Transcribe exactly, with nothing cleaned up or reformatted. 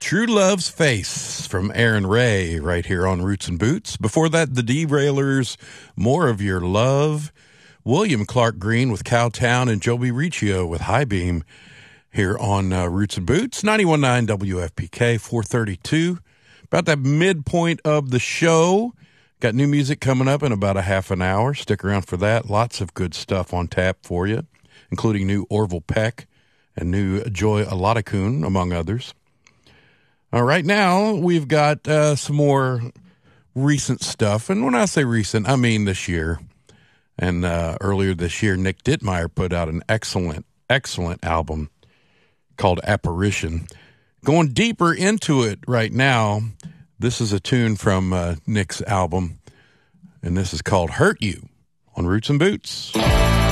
True Love's Face from Aaron Ray right here on Roots and Boots. Before that, the Derailers, More of Your Love. William Clark Green with Cowtown and Joby Riccio with High Beam here on uh, Roots and Boots. ninety-one point nine W F P K, four thirty-two. About that midpoint of the show. Got new music coming up in about a half an hour. Stick around for that. Lots of good stuff on tap for you, including new Orville Peck and new Joy Aladakun, among others. All right, now we've got uh, some more recent stuff. And when I say recent, I mean this year. And uh, earlier this year, Nick Dittmeyer put out an excellent, excellent album called Apparition. Going deeper into it right now, this is a tune from uh, Nick's album, and this is called Hurt You on Roots and Boots.